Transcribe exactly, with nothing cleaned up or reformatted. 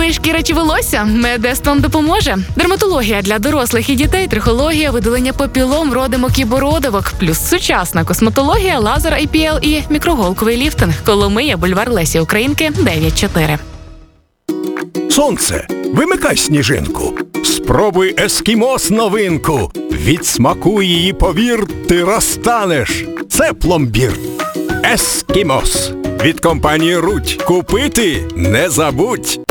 Травмує шкіра чи волосся? Медест вам допоможе. Дерматологія для дорослих і дітей, трихологія, видалення папілом, родимок і бородавок, плюс сучасна косметологія, лазер ай пі ел і мікроголковий ліфтинг. Коломия, бульвар Лесі Українки, дев'ять чотири. Сонце, вимикай сніжинку. Спробуй ескімос новинку. Від смаку її, повір, ти розтанеш. Це пломбір. Ескімос. Від компанії Рудь. Купити не забудь.